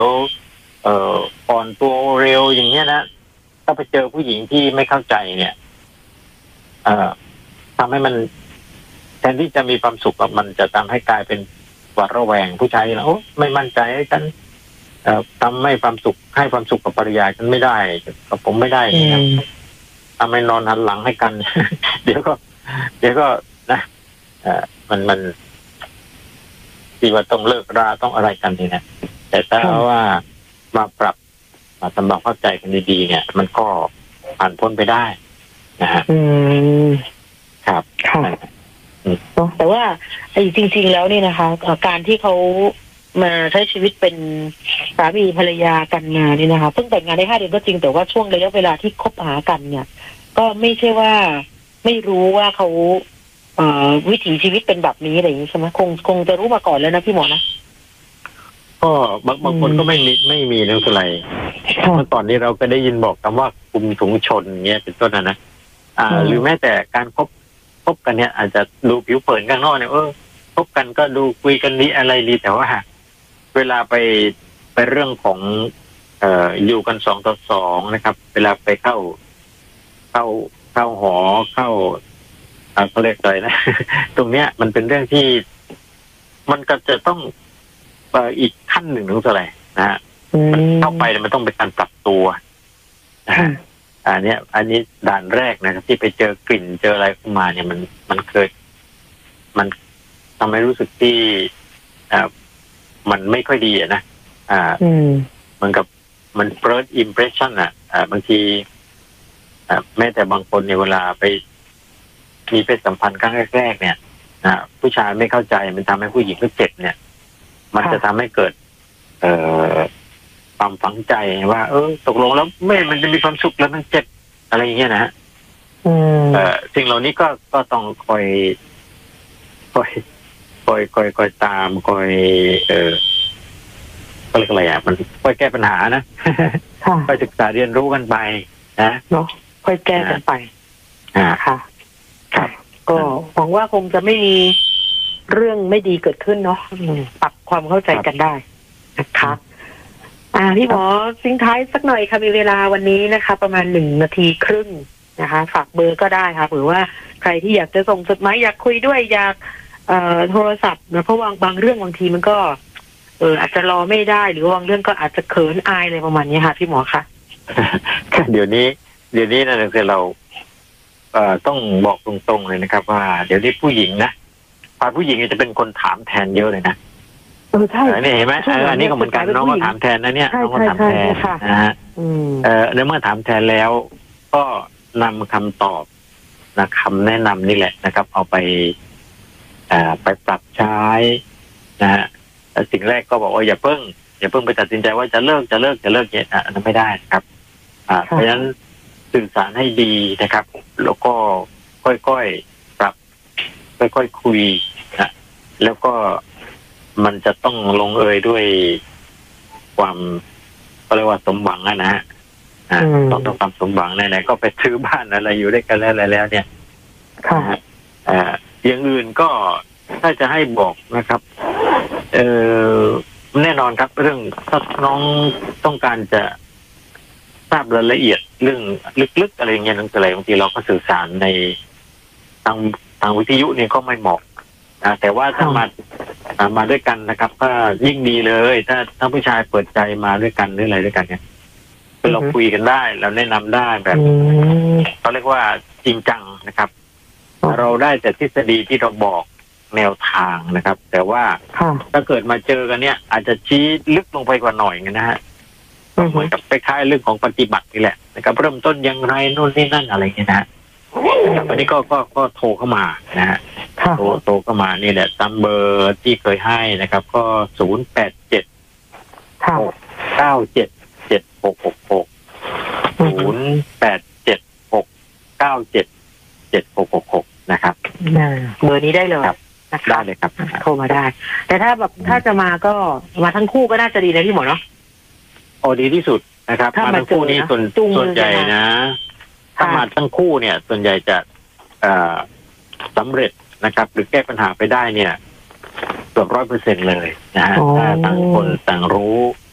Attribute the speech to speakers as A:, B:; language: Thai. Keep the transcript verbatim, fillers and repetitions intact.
A: เอ่ออ่อนตัวเร็วอย่างเงี้ยนะถ้าไปเจอผู้หญิงที่ไม่เข้าใจเนี่ยเอ่อทำให้มันแทนที่จะมีความสุขมันจะทำให้กลายเป็นหวาดระแวงผู้ชายแล้วไม่มั่นใจฉันเอ่อทำให้ความสุขให้ความสุขกับภรรยาฉันไม่ได้กับผมไม่ได้นะทำให้นอนหันหลังให้กัน เดี๋ยวก็เดี๋ยวก็นะเอ่อมันมันที่ว่าต้องเลิกราต้องอะไรกันนี่นะแต่ถ้าว่ามาปรับมาทำความเข้าใจกันดีๆเนี่ยมันก็ผ่านพ้นไปได้นะฮะ
B: อืม
A: ครับ
B: ค่ะแต่ว่าไอ้จริงๆแล้วนี่นะคะการที่เขามาใช้ชีวิตเป็นสามีภรรยากันมานี่นะคะเพิ่งแต่งงานได้ห้าเดือนก็จริงแต่ว่าช่วงระยะเวลาที่คบหากันเนี่ยก็ไม่ใช่ว่าไม่รู้ว่าเขาเอ่อวิถีชีวิตเป็นแบบนี้อะไรอย่างนี้ใช่ไหมคงคงจะรู้มาก่อนแล้วนะพี่หมอนะ
A: ก็บางบางคนก็ไม่มีไม่มีเรื่องอะไรเมื่อตอนนี้เราก็ได้ยินบอกคำว่าคุมถุงชนเงี้ยเป็นต้นนะนะอ่าหรือแม้แต่การคบคบกันเนี่ยอาจจะดูผิวเผินข้างนอกเนี่ยเออคบกันก็ดูคุยกันดีอะไรดีแต่ว่าเวลาไปไปเรื่องของเอ่ออยู่กันสองต่อสองนะครับเวลาไปเข้าเข้าเข้าหอเข้าอ่าเขาเรียกอะไรนะตรงเนี้ยมันเป็นเรื่องที่มันก็จะต้องเอ่ออีกขั้นหนึ่งถึงอะไรนะฮะเข้าไปมันต้องเป็นการปรับตัวนะฮะอันนี้อันนี้ด่านแรกนะครับที่ไปเจอกลิ่นเจออะไรขึ้นมาเนี่ยมันมันเคยมันทำให้รู้สึกที่อ่ามันไม่ค่อยดีอะนะอ่าเหมือนกับมัน first impression อ่ะอ่าบางทีอ่าแม้แต่บางคนเนี่ยเวลาไปมีเพศสัมพันธ์ครั้งแรกๆเนี่ยนะผู้ชายไม่เข้าใจมันทำให้ผู้หญิงก็เจ็บเนี่ยมันจะทำให้เกิดเอ่อความฝังใจว่าเออตกลงแล้วไม่มันจะมีความสุขแล้วมันเจ็บอะไรอย่างเงี้ยนะฮะเอ่อสิ่งเหล่านี้ก็ก็ต้องคอยคอยคอยคอยคอยตามคอยเออก็เรียกอะไรอ่ะมันคอยแก้ปัญหานะคอยศึกษาเรียนรู้กันไปนะ
B: เนาะค่อยแก้กันไปอ่าค่ะครับก็หวังว่าคงจะไม่มีเรื่องไม่ดีเกิดขึ้นเนาะปรับความเข้าใจกันได้นะคะอ่าพี่หมอทิ้งท้ายสักหน่อยค่ะมีเวลาวันนี้นะคะประมาณหนึ่งนาทีครึ่งนะคะฝากเบอร์ก็ได้ค่ะหรือว่าใครที่อยากจะส่งจดหมายอยากคุยด้วยอยากเอ่อโทรศัพท์นะเพราะบางบางเรื่องบางทีมันก็เอออาจจะรอไม่ได้หรือบางเรื่องก็อาจจะเขินอายอะไรประมาณนี้ค่ะพี่หมอคะ
A: เดี๋ยวนี้เดี๋ยวนี้นะคือเราเอ่อต้องบอกตรงๆเลยนะครับว่าเดี๋ยวนี้ผู้หญิงนะฝ่ายผู้หญิงจะเป็นคนถามแทนเยอะเลยนะ
B: เออใช่
A: นี่เห็นไหมอันนี้ก็เหมือนกันน้องก็ถามแทนนะเนี่ยน้องก็ถามแทนนะฮะเออในเมื่อถามแทนแล้วก็นำคำตอบนะคำแนะนำนี่แหละนะครับเอาไปอ่าไปปรับใช้นะฮะสิ่งแรกก็บอกว่าอย่าเพิ่งอย่าเพิ่งไปตัดสินใจว่าจะเลิกจะเลิกจะเลิกเนี่ยอันนั้นไม่ได้ครับอ่าเพราะฉะนั้นสื่อสารให้ดีนะครับแล้วก็ค่อยๆปรับค่อยๆคุยนะแล้วก็มันจะต้องลงเอยด้วยความเรียกว่าสมหวังนะฮะต้องต้องความสมหวังไหนๆก็ไปซื้อบ้านอะไรอยู่ด้วยกันแล้วอะไรแล้วเนี่ยอ่าอย่างอื่นก็ถ้าจะให้บอกนะครับเออแน่นอนครับเรื่องถ้าน้องต้องการจะทราบรายละเอียดเรื่องลึกๆอะไรเงี้ยนั่นอะไรบางทีเราก็สื่อสารในทางทางวิทยุเนี่ยก็ไม่เหมาะนะแต่ว่าถ้ามามาด้วยกันนะครับก็ยิ่งดีเลยถ้าถ้าผู้ชายเปิดใจมาด้วยกันหรืออะไรด้วยกันเนี่ยเราคุยกันได้เราแนะนำได้แบบเขาเรียกว่าจริงจังนะครับเราได้แต่ทฤษฎีที่เราบอกแนวทางนะครับแต่ว่าถ้าเกิดมาเจอกันเนี่ยอาจจะชี้ลึกลงไปกว่าหน่อยนะฮะเหมือนกับคล้ายๆเรื่องของปฏิบัตินี่แหละนะครับเริ่มต้นยังไงนู่นนี่นั่นอะไรอย่างเงี้ยนะวันนี้ก็ก็ก็โทรเข้ามานะฮะโทรโทรเข้ามานี่แหละตามเบอร์ที่เคยให้นะครับก็ศูนย์แปดเจ็ดหกเก้าเจ็ดเจ็ดหกหกหกศูนย์แปดเจ็ดหกเก้าเจ็ดเจ็ดหกหกหกนะครับ
B: เบอร์นี้ได้เลย
A: ได้เลยครับ
B: โทรมาได้แต่ถ้าแบบถ้าจะมาก็มาทั้งคู่ก็น่าจะดีนะพี่หมอเนาะ
A: โอ้ดีที่สุดนะครับมาทั้งคู่นี้ส่วนส่วนใหญ่นะถ้ามาทั้งคู่เนี่ยส่วนใหญ่จะสำเร็จนะครับหรือแก้ปัญหาไปได้เนี่ยเกือบร้อยเปอร์เซ็นต์เลยนะฮะถ้าต่างคนต่างรู้